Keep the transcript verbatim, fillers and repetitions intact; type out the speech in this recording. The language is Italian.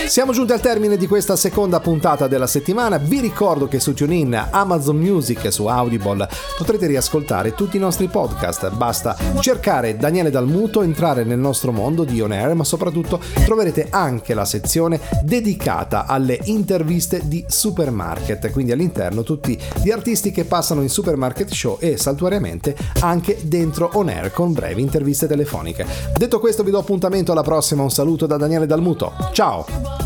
Siamo giunti al termine di questa seconda puntata della settimana. Vi ricordo che su TuneIn, Amazon Music e su Audible potrete riascoltare tutti i nostri podcast. Basta cercare Daniele Dalmuto, entrare nel nostro mondo di On Air, ma soprattutto troverete anche la sezione dedicata alle interviste di Supermarket, quindi all'interno tutti gli artisti che passano in Supermarket Show e saltuariamente anche dentro On Air con brevi interviste telefoniche. Detto questo, vi do appuntamento alla prossima. Un saluto da Daniele Dalmuto. Ciao!